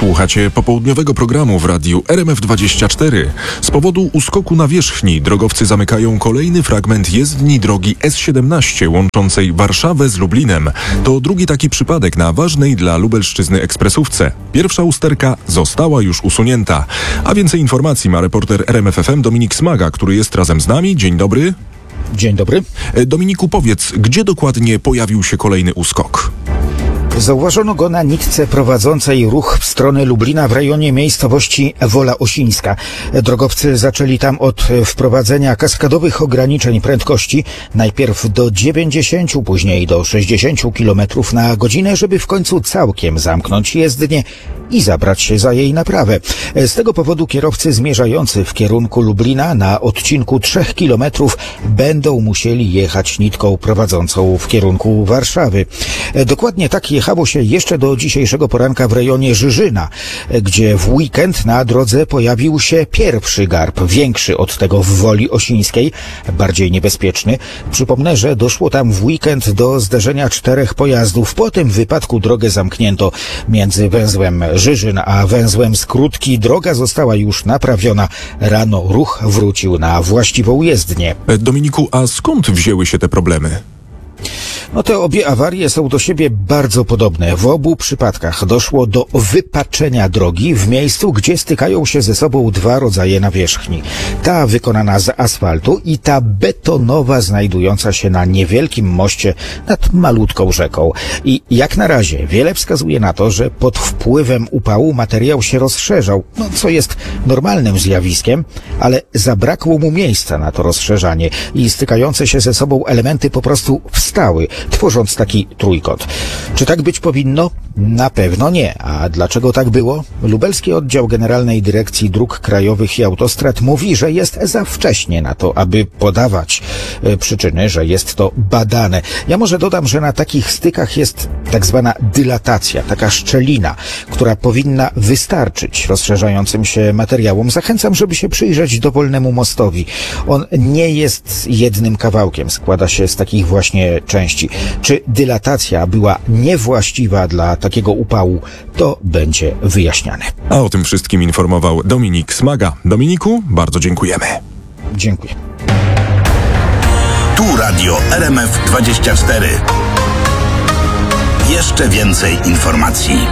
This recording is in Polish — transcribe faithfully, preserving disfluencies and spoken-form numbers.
Słuchacie popołudniowego programu w radiu R M F dwadzieścia cztery. Z powodu uskoku nawierzchni drogowcy zamykają kolejny fragment jezdni drogi S siedemnaście łączącej Warszawę z Lublinem. To drugi taki przypadek na ważnej dla Lubelszczyzny ekspresówce. Pierwsza usterka została już usunięta. A więcej informacji ma reporter R M F F M Dominik Smaga, który jest razem z nami. Dzień dobry. Dzień dobry. Dominiku, powiedz, gdzie dokładnie pojawił się kolejny uskok? Zauważono go na nitce prowadzącej ruch w stronę Lublina w rejonie miejscowości Wola Osińska. Drogowcy zaczęli tam od wprowadzenia kaskadowych ograniczeń prędkości, najpierw do dziewięćdziesięciu, później do sześćdziesięciu kilometrów na godzinę, żeby w końcu całkiem zamknąć jezdnię i zabrać się za jej naprawę. Z tego powodu kierowcy zmierzający w kierunku Lublina na odcinku trzech kilometrów będą musieli jechać nitką prowadzącą w kierunku Warszawy. Dokładnie tak jechało się jeszcze do dzisiejszego poranka w rejonie Żyżyna, gdzie w weekend na drodze pojawił się pierwszy garb, większy od tego w Woli Osińskiej, bardziej niebezpieczny. Przypomnę, że doszło tam w weekend do zderzenia czterech pojazdów. Po tym wypadku drogę zamknięto między węzłem Żyżyn a węzłem Skrótki. Droga została już naprawiona. Rano ruch wrócił na właściwą jezdnię. Dominiku, a skąd wzięły się te problemy? No te obie awarie są do siebie bardzo podobne. W obu przypadkach doszło do wypaczenia drogi w miejscu, gdzie stykają się ze sobą dwa rodzaje nawierzchni. Ta wykonana z asfaltu i ta betonowa znajdująca się na niewielkim moście nad malutką rzeką. I jak na razie wiele wskazuje na to, że pod wpływem upału materiał się rozszerzał, no, co jest normalnym zjawiskiem, ale zabrakło mu miejsca na to rozszerzanie i stykające się ze sobą elementy po prostu wstały, tworząc taki trójkąt. Czy tak być powinno? Na pewno nie. A dlaczego tak było? Lubelski Oddział Generalnej Dyrekcji Dróg Krajowych i Autostrad mówi, że jest za wcześnie na to, aby podawać e, przyczyny, że jest to badane. Ja może dodam, że na takich stykach jest tak zwana dylatacja, taka szczelina, która powinna wystarczyć rozszerzającym się materiałom. Zachęcam, żeby się przyjrzeć dowolnemu mostowi. On nie jest jednym kawałkiem, składa się z takich właśnie części. Czy dylatacja była niewłaściwa dla takiego upału, to będzie wyjaśniane. A o tym wszystkim informował Dominik Smaga. Dominiku, bardzo dziękujemy. Dziękuję. Tu Radio R M F dwadzieścia cztery. Jeszcze więcej informacji.